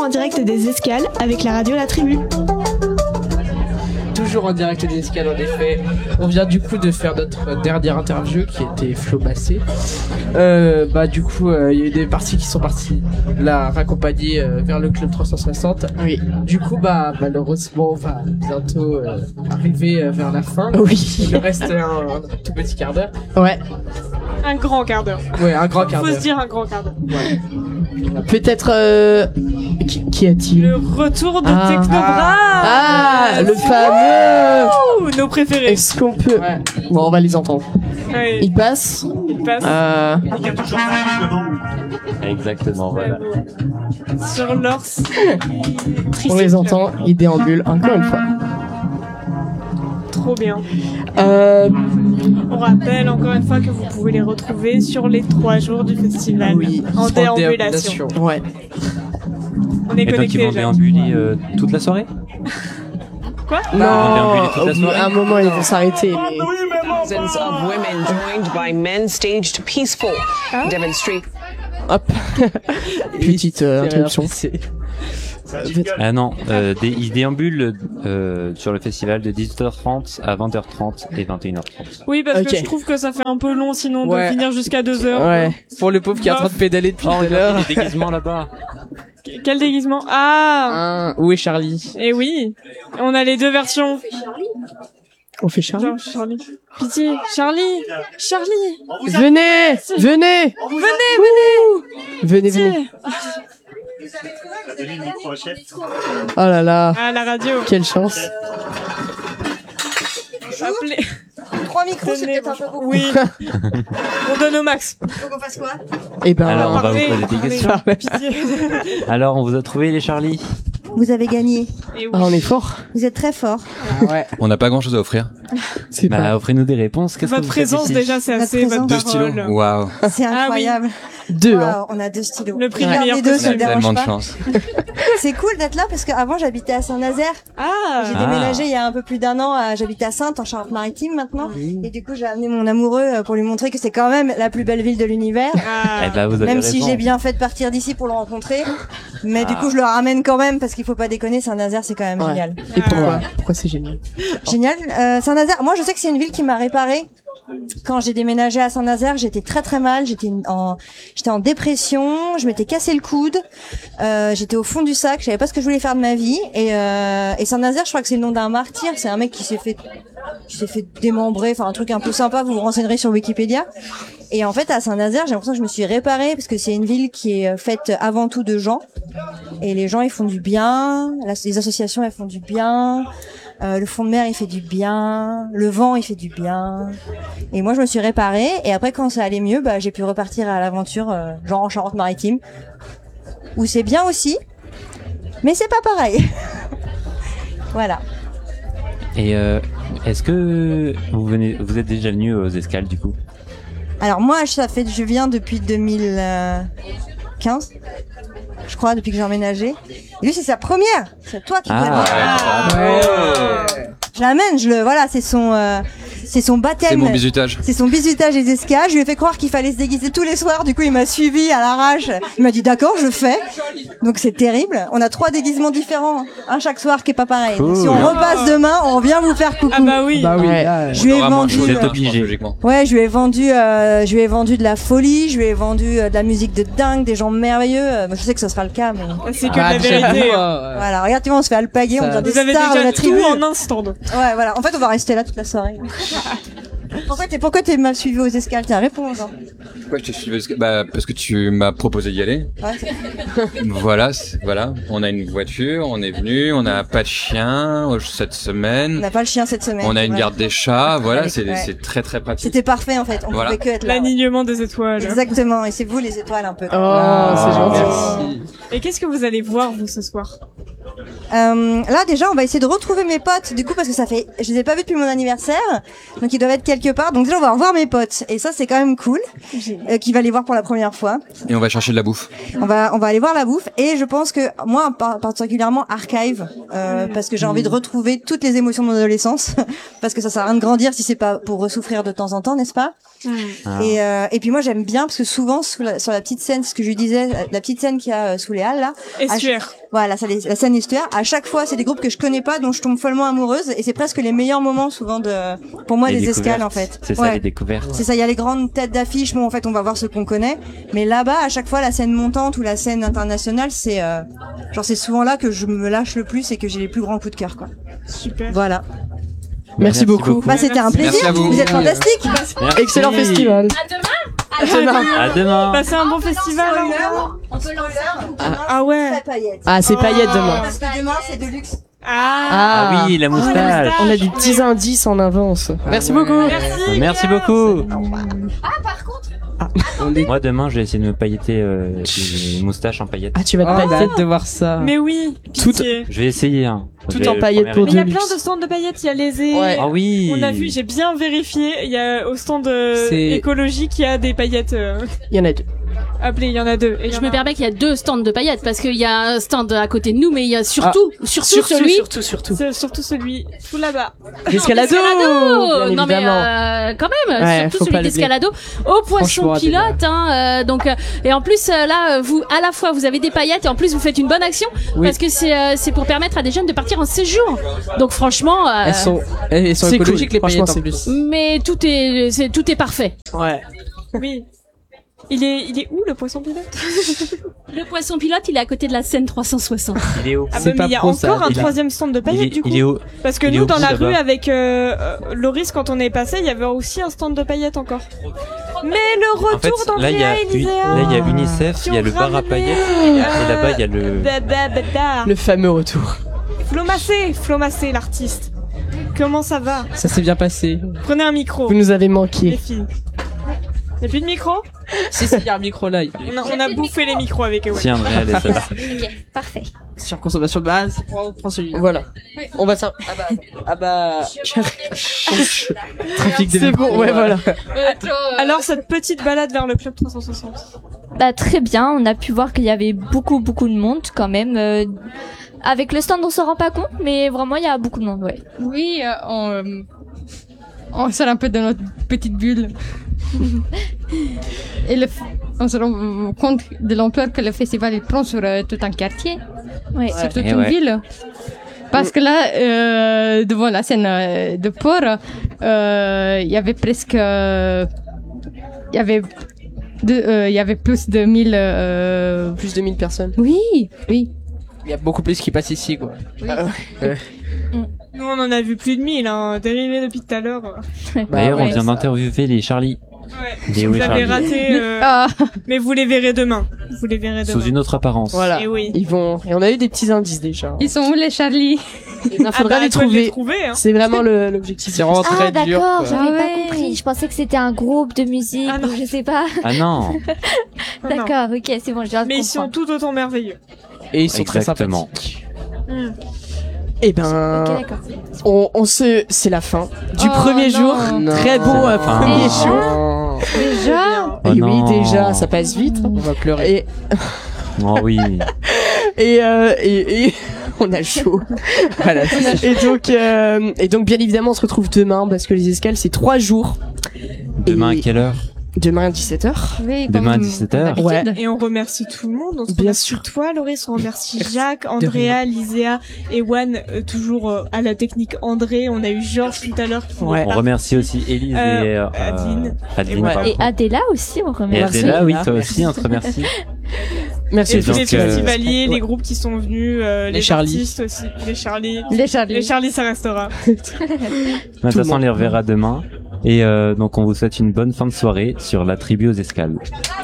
direct des escales avec la radio La Tribu. Toujours en direct des escales, en effet. On vient du coup de faire notre dernière interview qui était flot-bassée. Du coup, il y a eu des parties qui sont parties la raccompagner vers le club 360. Oui. Du coup, malheureusement, on va bientôt arriver vers la fin. Oui. Il nous reste un tout petit quart d'heure. Ouais. Un grand quart d'heure. Ouais, un grand quart d'heure. Faut se dire un grand quart d'heure. Ouais. Peut-être qui a-t-il? Le retour de Technobras. Le fameux. Ouh, nos préférés. Est-ce qu'on peut? Ouais. Bon, on va les entendre. Ouais. Ils passent. Il passe Exactement, voilà. sur l'ors. On les entend, ils déambulent encore une fois. Trop bien. Euh, On rappelle encore une fois que vous pouvez les retrouver sur les 3 jours du festival. Oui. En déambulation. ouais. On est Et donc ils connectés vont déjà. déambuler toute la soirée? Quoi? Non, déambuler toute la au bout soirée. d'un moment, ils vont s'arrêter. mais- Thousands of women joined by men staged peaceful demonstrations. Hop. Petite interruption. Ah non, ils déambulent sur le festival de 18h30 à 20h30 et 21h30. Oui, parce que Ok. je trouve que ça fait un peu long sinon de Ouais. finir jusqu'à 2 heures. Ouais. Pour le pauvre qui est en train de pédaler depuis tout à Il y l'heure. a des déguisements là-bas. Quel déguisement? Ah! Où est Charlie? Et oui! On a les 2 versions. On fait Charlie. Genre, Charlie. Pitié, Charlie! Charlie! Venez, venez, venez, venez. Oh là là, Ah, la radio. quelle chance. Appelez. 3 micros, c'est Donnez- peut-être un peu beaucoup. Oui. On donne au max. Faut qu'on fasse quoi? Eh ben, Alors, on va Parlez, vous poser des questions. parlez. Pitié. Alors, on vous a trouvé les Charlie? Vous avez gagné. Et oui. ah, on est fort. Vous êtes très fort. Ouais. On n'a pas grand chose à offrir. C'est pas. Offrez-nous des réponses. Qu'est-ce que Votre vous faites présence ici? déjà c'est Votre assez, votre présence. 2 stylos. parole. Waouh. C'est incroyable. Deux, hein. Waouh, on a 2 stylos. Le prix du Regardez meilleur deux, costume. ça me dérange Tellement de pas. chance. C'est cool d'être là parce qu'avant j'habitais à Saint-Nazaire. Ah! J'ai déménagé il y a un peu plus d'1 an. J'habite à Saintes en Charente-Maritime maintenant. Et du coup j'ai amené mon amoureux pour lui montrer que c'est quand même la plus belle ville de l'univers. Ah. Eh ben, vous avez Même raison. si j'ai bien fait de partir d'ici pour le rencontrer. Mais du coup je le ramène quand même parce qu'il faut pas déconner. Saint-Nazaire c'est quand même Ouais. génial. Et pourquoi c'est génial? Génial. Saint-Nazaire, moi je sais que c'est une ville qui m'a réparé. Quand j'ai déménagé à Saint-Nazaire, j'étais très très mal, j'étais en dépression, je m'étais cassé le coude, j'étais au fond du sac, je savais pas ce que je voulais faire de ma vie et Saint-Nazaire, je crois que c'est le nom d'un martyr, c'est un mec qui s'est fait démembrer, enfin un truc un peu sympa, vous vous renseignerez sur Wikipédia. Et en fait à Saint-Nazaire, j'ai l'impression que je me suis réparée parce que c'est une ville qui est faite avant tout de gens et les gens ils font du bien, les associations elles font du bien. Le fond de mer il fait du bien, le vent il fait du bien, et moi je me suis réparée et après quand ça allait mieux, j'ai pu repartir à l'aventure, genre en Charente-Maritime, où c'est bien aussi, mais c'est pas pareil. Voilà. Et est-ce que vous êtes déjà venu aux escales du coup? Alors moi je viens depuis 2015, je crois, depuis que j'ai emménagé. Et lui c'est sa première, c'est toi qui dois Je l'amène, voilà, c'est son baptême. C'est mon bisutage. C'est son bisutage des escales. Je lui ai fait croire qu'il fallait se déguiser tous les soirs. Du coup, il m'a suivi à l'arrache. Il m'a dit d'accord, je fais. Donc c'est terrible. On a 3 déguisements différents, un chaque soir qui est pas pareil. Donc, si on repasse demain, on vient vous faire coucou. Ah bah oui. Bah oui. Ouais. là, Je lui ai vendu. Vous êtes obligé. Logiquement. Ouais, je lui ai vendu de la folie. Je lui ai vendu de la musique de dingue, des gens merveilleux. Je sais que ce sera le cas, mais C'est que de la j'avoue, vérité. voilà. Regarde, tu vois, on se fait alpaguer, on Ça- devient des Vous avez stars de déjà la tribu. tout en un stand. Ouais, voilà. En fait, on va rester là toute la soirée. Pourquoi t'es mal suivi aux escales? Tiens, réponds. Pourquoi je t'ai suivi? Parce que tu m'as proposé d'y aller. Ouais, Voilà. On a une voiture, on est venu, on n'a pas de chien cette on semaine. n'a pas le chien cette semaine. On a une Voilà. garde des chats. Voilà, Ouais. c'est très très pratique. C'était parfait en fait. On Voilà. pouvait que être là. Ouais. L'alignement des étoiles. Exactement. Et c'est vous les étoiles un peu. Oh, c'est gentil. Merci. Et qu'est-ce que vous allez voir vous ce soir? Là déjà on va essayer de retrouver mes potes du coup parce que je les ai pas vus depuis mon anniversaire, donc ils doivent être quelque part. Donc déjà on va revoir mes potes et ça c'est quand même cool, qui va les voir pour la première fois. Et on va chercher de la bouffe. On va aller voir la bouffe et je pense que moi particulièrement Archive parce que j'ai envie de retrouver toutes les émotions de mon adolescence parce que ça sert à rien de grandir si c'est pas pour ressouffrir de temps en temps, n'est-ce pas? Et puis moi j'aime bien parce que souvent sur la petite scène, ce que je lui disais, la petite scène qu'il y a sous les halles là, Estuaire. voilà, la scène estuaire, à chaque fois c'est des groupes que je connais pas dont je tombe follement amoureuse et c'est presque les meilleurs moments souvent pour moi des escales en fait. C'est ça les découvertes. C'est ça, il y a les grandes têtes d'affiche, bon en fait on va voir ce qu'on connaît, mais là-bas à chaque fois la scène montante ou la scène internationale c'est c'est souvent là que je me lâche le plus et que j'ai les plus grands coups de cœur quoi. Super. Voilà. Merci beaucoup. Bah c'était un plaisir, Merci à vous. vous êtes fantastiques. Merci. Excellent festival. À demain. À demain. Bah, c'est un bon festival. On peut l'enlever. Ah ouais. Paillettes. Ah, c'est paillettes demain. Parce que demain c'est de luxe. Ah oui, la moustache. On a des petits indices en avance. Merci beaucoup. Merci beaucoup. Par contre. Moi demain, je vais essayer de me pailleter une moustache en paillettes. Ah, tu vas te J'ai pailleter. hâte de voir ça. Mais oui. Pitié. Je vais essayer. Tout en paillettes pour Mais il y a de plein luxe. de stands de paillettes. Il y a les Ouais. Ah oui. On a vu, j'ai bien vérifié. Il y a au stand C'est- écologique, il y a des paillettes. Il y en a deux. Appelez, il y en a deux. Et il y Je en me a- permets qu'il y a 2 stands de paillettes parce qu'il y a un stand à côté de nous, mais il y a surtout celui Surtout. C'est surtout celui tout là-bas. L'escalado. Bien non mais évidemment. quand même, Ouais, surtout faut celui pas d'escalado au poisson Franchement, pilote donc et en plus là vous à la fois vous avez des paillettes et en plus vous faites une bonne action parce que c'est pour permettre à des jeunes de partir en séjour. Donc franchement Elles sont c'est écologiques cool. les Franchement, paillettes en c'est- plus. mais tout est parfait. Ouais. Oui. Il est où le poisson pilote? Le poisson pilote, il est à côté de la scène 360. Il est où? Ah C'est bah, mais pas il y a pro, ça. encore un Il est- troisième stand de paillettes du coup. Il est où? Parce que il est nous au dans bout, la là-bas. rue avec Loris quand on est passé, il y avait aussi un stand de paillettes encore. Mais le En fait, retour là il y a UNICEF, il y a le bar à paillettes et là-bas il y a le. Le fameux retour. Flo Massé, l'artiste. Comment ça va? Ça s'est bien passé. Prenez un micro, Vous nous avez les manqué. filles. Y'a plus de micro? Si, il y a un micro là. On a bouffé les micros avec Ewan. Tiens, Andrea, laisse ça. Parfait. Surconsommation de base. Prends celui-là. Voilà. On va ça. Ah bah. Trafic de C'est bon, ouais, voilà. Alors cette petite balade vers le club 360. Bah très bien, on a pu voir qu'il y avait beaucoup de monde quand même. Avec le stand on s'en rend pas compte, mais vraiment il y a beaucoup de monde, ouais. Oui, on sort un peu de notre petite bulle. Et on se rend compte de l'ampleur que le festival il prend sur tout un quartier, Ouais. sur toute Et une ouais. ville. Parce que là, devant la scène de port, il y avait presque... Il y avait plus de 1000... Plus de 1000 personnes. Oui. Il y a beaucoup plus qui passent ici quoi. Nous on en a vu plus de 1000, hein, dérivé depuis tout à l'heure. D'ailleurs, on ouais, vient d'interviewer les Charlie. Ouais. Les Vous oui, avez Charlie. raté, Ah, mais vous les verrez demain. Vous les verrez Sous demain. une autre apparence. Voilà. Et oui. Ils vont. Et on a eu des petits indices déjà. ils sont où les Charlie? Il faudra bah, les à toi de trouver. trouver, hein. C'est vraiment l'objectif. C'est vraiment Ah très dur. d'accord, quoi. j'avais Ah pas ouais. compris. Je pensais que c'était un groupe de musique Ah non. ou je sais pas. Ah non. Non, non. D'accord, ok, c'est bon, je viens de Mais ils sont comprendre. tout autant merveilleux. Et ils sont très Exactement. sympathiques. Eh ben, Ok, d'accord. c'est la fin du Oh, premier non. jour. Non. Très beau C'est la fin. premier Déjà jour. Déjà? Oh Et oui, non. déjà, ça passe vite. On va pleurer. Et Oh oui. et on a chaud. Voilà. Et donc bien évidemment on se retrouve demain parce que les escales c'est 3 jours. Demain à Et quelle heure? demain à 17h. Oui, Demain à comme 17h. d'habitude. Ouais. Et on remercie tout le monde. On se Bien remercie sûr. toi, Loris. On remercie Jacques, Andrea, Liséa, Ewan, toujours à la technique André. On a eu Georges tout à l'heure. qui Ouais. est On là. remercie aussi Élise et Adeline. Adeline, Ouais. pardon. Et Adela aussi, on Et remercie. Adela, oui, toi aussi, on te remercie. Merci Et au tous les festival. festivaliers, Ouais. les groupes qui sont venus, les Charlie. artistes aussi, les Charlie. Les Charlie. Les Charlie, ça restera. De toute façon, on les reverra demain. Et donc, on vous souhaite une bonne fin de soirée sur la tribu aux escales.